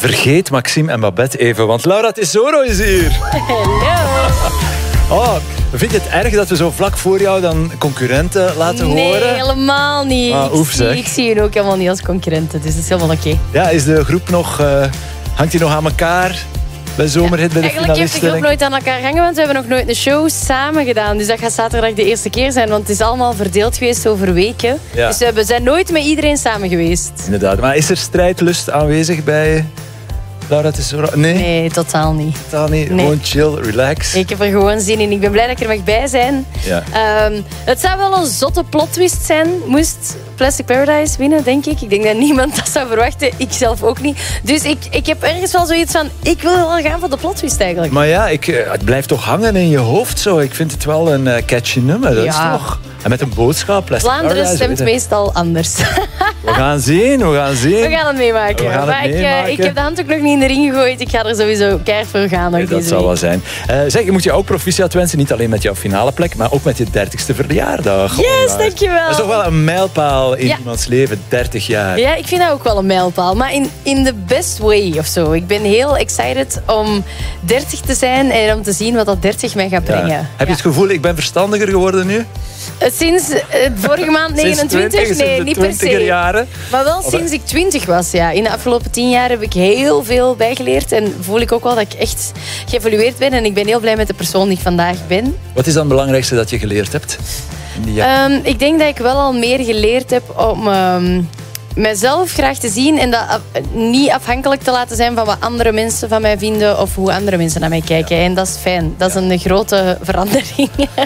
vergeet Maxime en Babette even, want Laura Tesoro is hier. Hallo. Oh, vind je het erg dat we zo vlak voor jou dan concurrenten laten horen? Nee, helemaal niet. Ik zie je ook helemaal niet als concurrenten, dus dat is helemaal oké. Ja, is de groep nog... hangt die nog aan elkaar? Bij Zomerhit, bij de Eigenlijk heeft de groep nooit aan elkaar gehangen, want we hebben nog nooit een show samen gedaan. Dus dat gaat zaterdag de eerste keer zijn, want het is allemaal verdeeld geweest over weken. Ja. Dus we zijn nooit met iedereen samen geweest. Inderdaad, maar is er strijdlust aanwezig bij Laura Tesoro? Nee, totaal niet. Totaal niet, nee. Gewoon chill, relax. Ik heb er gewoon zin in. Ik ben blij dat ik er mag bij zijn. Ja. Het zou wel een zotte plot twist zijn, moest Plastic Paradise winnen, denk ik. Ik denk dat niemand dat zou verwachten. Ik zelf ook niet. Dus ik heb ergens wel zoiets van, ik wil wel gaan voor de plot twist eigenlijk. Maar ja, het blijft toch hangen in je hoofd zo. Ik vind het wel een catchy nummer. Dat is toch... En met een boodschap. Vlaanderen stemt meestal anders. We gaan zien. We gaan het meemaken. Ik heb de handdoek nog niet in de ring gegooid. Ik ga er sowieso keihard voor gaan. Nee, dat zal wel zijn. Zeg, je moet je ook proficiat wensen. Niet alleen met jouw finale plek, maar ook met je 30ste verjaardag. Yes, dankjewel. Dat is toch wel een mijlpaal in iemands leven. 30 jaar. Ja, ik vind dat ook wel een mijlpaal. Maar in the best way of zo. Ik ben heel excited om 30 te zijn en om te zien wat dat 30 mij gaat brengen. Heb je het gevoel, ik ben verstandiger geworden nu? Sinds vorige maand 29? Nee, niet per se. Jaren. Maar wel sinds ik 20 was. Ja. In de afgelopen 10 jaar heb ik heel veel bijgeleerd. En voel ik ook wel dat ik echt geëvolueerd ben. En ik ben heel blij met de persoon die ik vandaag ben. Wat is dan het belangrijkste dat je geleerd hebt? Ik denk dat ik wel al meer geleerd heb om... mezelf graag te zien en dat niet afhankelijk te laten zijn van wat andere mensen van mij vinden of hoe andere mensen naar mij kijken. En dat is fijn. Dat is een grote verandering.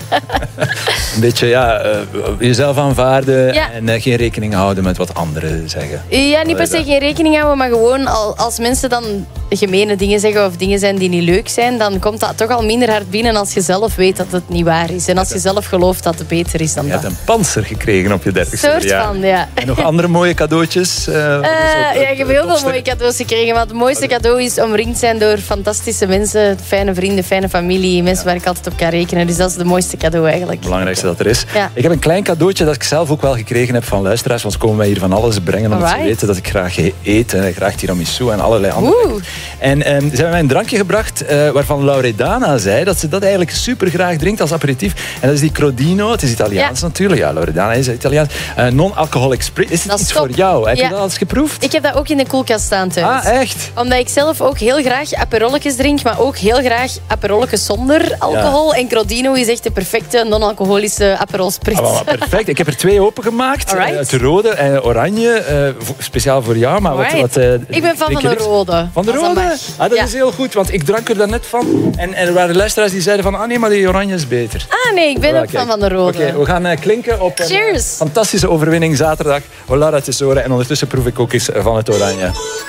Een beetje jezelf aanvaarden en geen rekening houden met wat anderen zeggen. Ja, niet per se geen rekening houden, maar gewoon als mensen dan gemene dingen zeggen of dingen zijn die niet leuk zijn, dan komt dat toch al minder hard binnen als je zelf weet dat het niet waar is. En als je zelf gelooft dat het beter is dan dat. Je hebt een panzer gekregen op je 30ste soort van, ja. En nog andere mooie cadeautjes? Ik heb heel veel mooie cadeaus gekregen. Maar het mooiste cadeau is omringd zijn door fantastische mensen. Fijne vrienden, fijne familie. Mensen waar ik altijd op kan rekenen. Dus dat is de mooiste cadeau eigenlijk. Het belangrijkste dat er is. Ja. Ik heb een klein cadeautje dat ik zelf ook wel gekregen heb van luisteraars. Want ze komen mij hier van alles brengen. Omdat ze weten dat ik graag eet. Graag tiramisu en allerlei andere dingen. En ze hebben mij een drankje gebracht waarvan Loredana zei dat ze dat eigenlijk super graag drinkt als aperitief. En dat is die Crodino. Het is Italiaans natuurlijk. Ja, Loredana is Italiaans. Non-alcoholic spritz. Is het iets voor jou? Heb je dat al eens geproefd? Ik heb dat ook in de koelkast staan thuis. Ah, echt? Omdat ik zelf ook heel graag aperolletjes drink, maar ook heel graag aperolletjes zonder alcohol. Ja. En Crodino is echt de perfecte non-alcoholische aperol spritz. Perfect. Ik heb er 2 opengemaakt. Het rode en oranje. Speciaal voor jou. Maar wat ik ben van de rode. Van de rode? Dat is heel goed, want ik drank er daarnet van. En er waren luisteraars die zeiden van, nee, maar die oranje is beter. Nee, ik ben ook van de rode. Oké, we gaan klinken op een fantastische overwinning zaterdag. Laura Tesoro. En ondertussen proef ik ook eens van het oranje.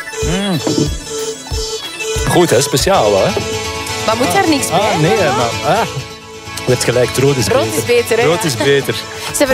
Goed, hè? Speciaal, hè? Maar moet daar niks bij? Nee, maar... Je hebt gelijk, rood is beter. Rood is beter, hè? Rood is beter.